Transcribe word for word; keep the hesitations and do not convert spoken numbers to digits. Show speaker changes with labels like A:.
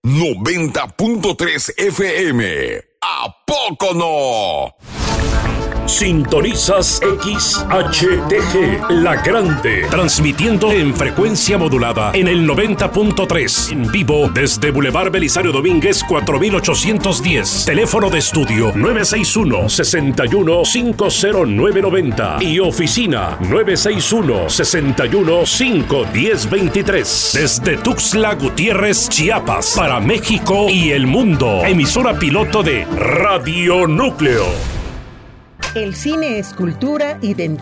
A: noventa punto tres F M. ¿A poco no?
B: Sintonizas X H T G, La Grande, transmitiendo en frecuencia modulada en el noventa punto tres, en vivo desde Boulevard Belisario Domínguez cuatro mil ochocientos diez, teléfono de estudio nueve seis uno, seis uno cinco cero nueve nueve cero y oficina nueve seis uno, seis uno cinco uno cero dos tres, desde Tuxtla Gutiérrez, Chiapas, para México y el mundo, emisora piloto de Radio Núcleo.
C: El cine es cultura, identidad.